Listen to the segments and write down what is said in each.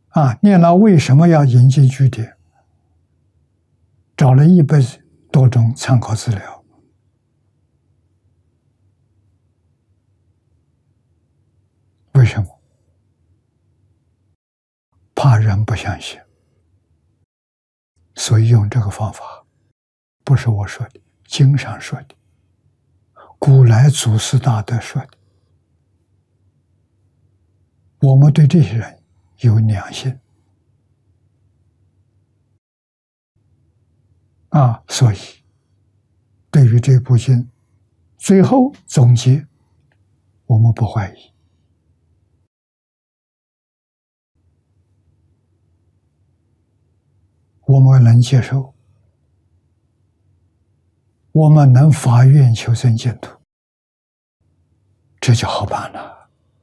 念老为什么要引经据典？找了100多种参考资料。为什么？怕人不相信，所以用这个方法。不是我说的，经上说的，古来祖师大德说的。我们对这些人有良心所以对于这部经最后总结，我们不怀疑。我们能接受，我们能发愿求生净土，这就好办了。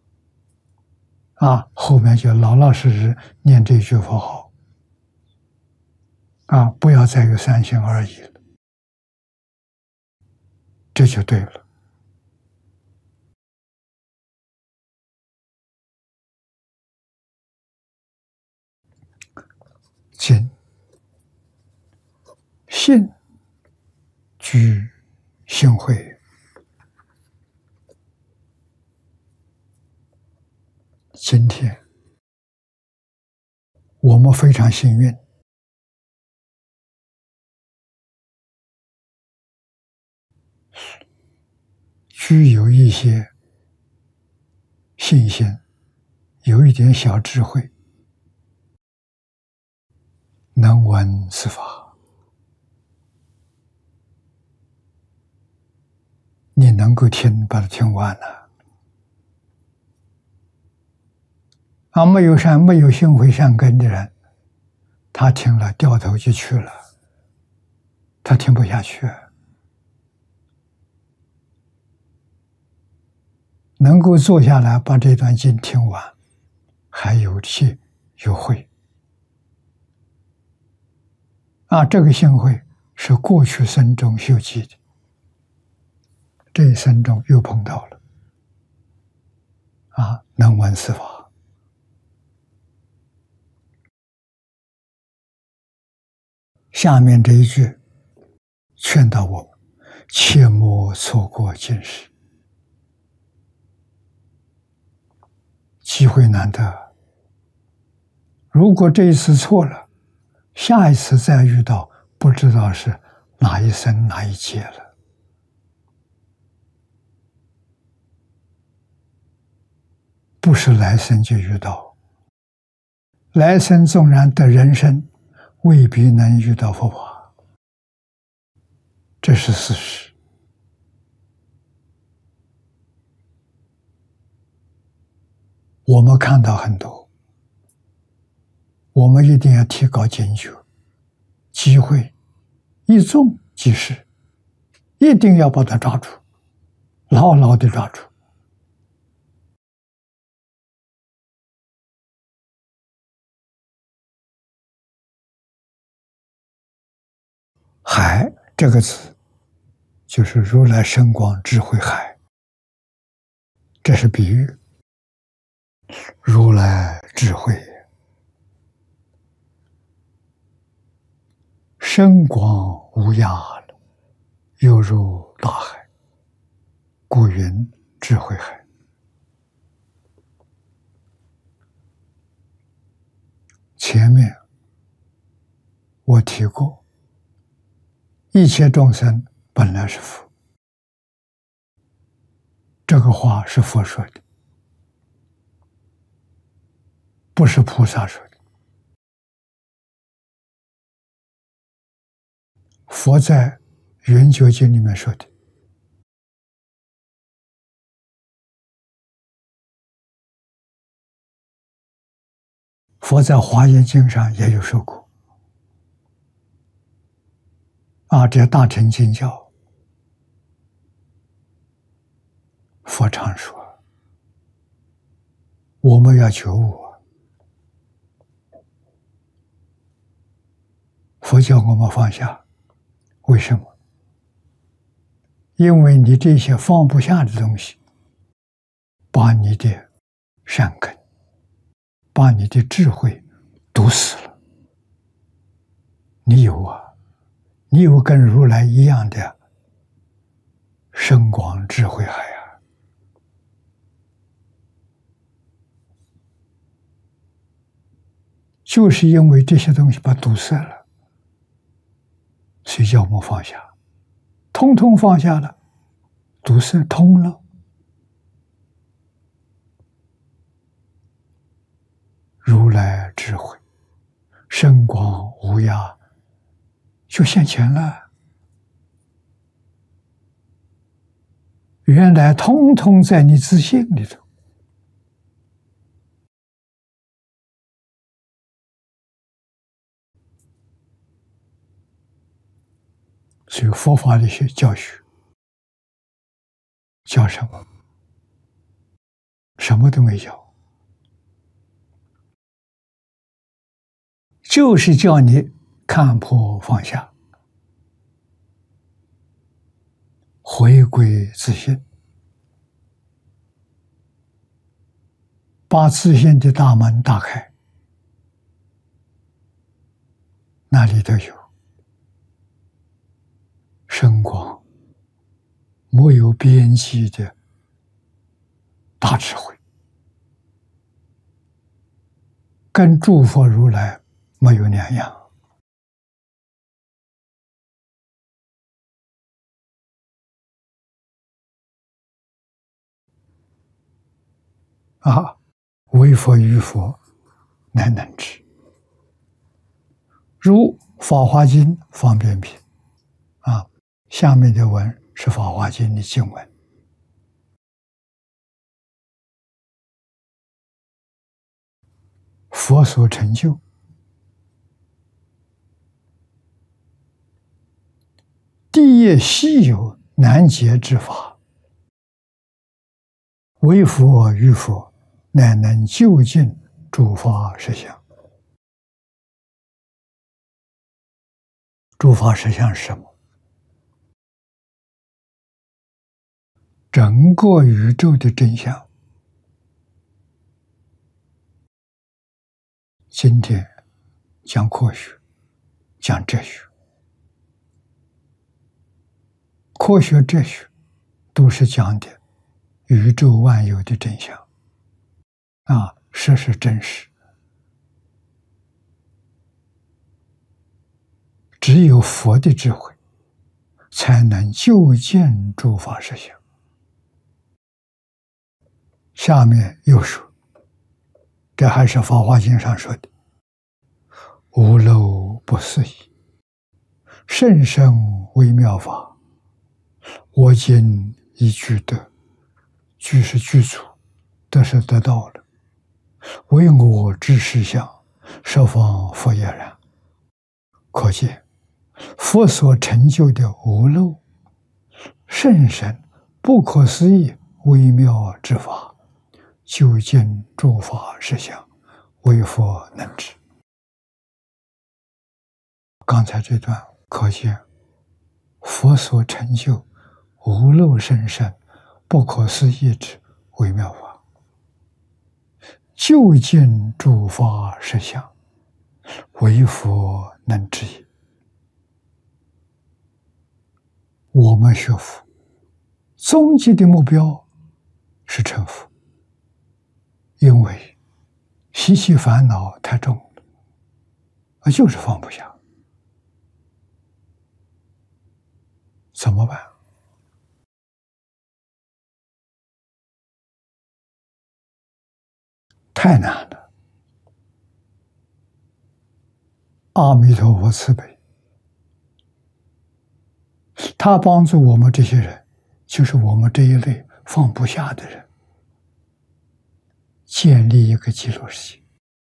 后面就老老实实念这句佛号不要再有三心二意了，这就对了。经信具性慧，今天我们非常幸运，具有一些信心，有一点小智慧，能闻是法。你能够听，把它听完了。没有信慧善根的人，他听了掉头就去了，他听不下去。能够坐下来把这段经听完，还有气有慧这个性慧是过去生中修积的，这一生中又碰到了能闻是法。下面这一句劝导我们，切莫错过今时，机会难得。如果这一次错了，下一次再遇到，不知道是哪一生哪一劫了。不是来生就遇到，来生纵然得人生，未必能遇到佛法，这是事实。我们看到很多，我们一定要提高警觉，机会一纵即逝，一定要把它抓住，牢牢地抓住。海这个字就是如来神光智慧海，这是比喻。如来智慧深广无涯，犹如大海，故云智慧海。前面我提过，一切众生本来是佛，这个话是佛说的，不是菩萨说的。佛在圆觉经里面说的，佛在华严经上也有说过这大乘经教，佛常说我们要觉悟，佛教我们放下。为什么？因为你这些放不下的东西，把你的善根，把你的智慧堵死了。你有啊，你有跟如来一样的深广智慧海啊！就是因为这些东西把堵塞了，所以叫我们放下，通通放下了，堵塞通了。如来智慧深广无涯，就现前了。原来通通在你自信里头。所以佛法的教学教什么？什么都没教，就是叫你看破放下，回归自信，把自信的大门打开，那里头有深广没有边际的大智慧，跟诸佛如来没有两样。为佛于佛乃能知，如《法华经》方便品下面的文是《法华经》的经文。佛所成就，第一稀有难解之法，为佛于佛乃能究竟诸法实相。诸法实相是什么？整个宇宙的真相。今天讲科学，讲哲学，科学哲学都是讲的宇宙万有的真相这是真实。只有佛的智慧才能究竟诸法实相。下面又说，这还是《法华经》上说的，无漏不思议，甚深微妙法，我今已具得，具是具足，得是得到了，为我之实相，十方佛也然。可见佛所成就的无漏甚深不可思议微妙之法，究竟诸法实相，为佛能知。刚才这段可见佛所成就无漏甚深不可思议之微妙法，究竟诸法实相，为佛能知也。我们学佛终极的目标是成佛，因为习气烦恼太重了，就是放不下。怎么办？太难了。阿弥陀佛慈悲，他帮助我们这些人，就是我们这一类放不下的人，建立一个极乐世界，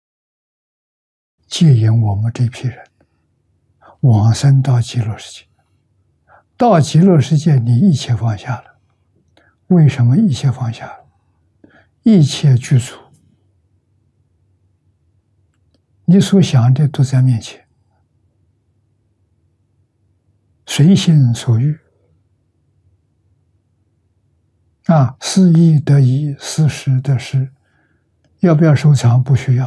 接引我们这批人往生到极乐世界。到极乐世界，你一切放下了。为什么一切放下了？一切具足，你所想的都在面前，随心所欲思意得意，思时得时，要不要收藏？不需要。